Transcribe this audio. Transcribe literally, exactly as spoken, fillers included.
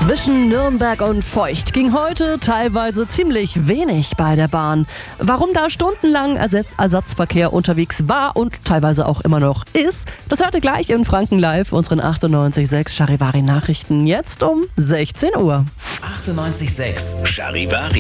Zwischen Nürnberg und Feucht ging heute teilweise ziemlich wenig bei der Bahn. Warum da stundenlang Ersatzverkehr unterwegs war und teilweise auch immer noch ist, das hört ihr gleich in Franken Live, unseren achtundneunzig Komma sechs Charivari Nachrichten, jetzt um sechzehn Uhr. achtundneunzig Komma sechs Charivari.